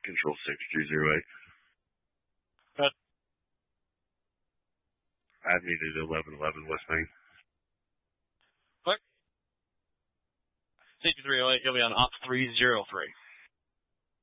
Control 6208. Good. Add me to the 1111 West Main. Click. Safety 308, you'll be on Op 303.